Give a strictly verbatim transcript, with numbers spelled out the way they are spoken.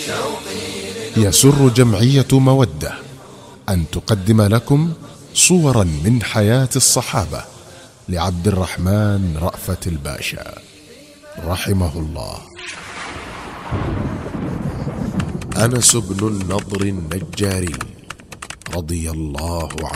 يسر جمعية مودة أن تقدم لكم صورا من حياة الصحابة لعبد الرحمن رأفت الباشا رحمه الله. أنس بن النضر النجاري رضي الله عنه